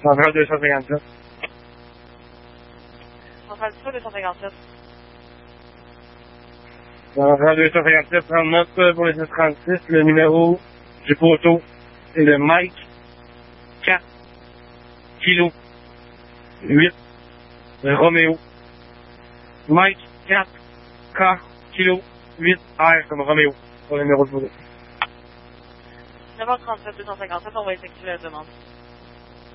Centrale 257. Centrale 257. Centrale 257, prendre note pour les 36, le numéro du poteau, c'est le Mike 4 kilo 8 Roméo. Mike 4 K kilo 8 R comme Roméo pour le numéro de poteau. 9h37 257, on va effectuer la demande.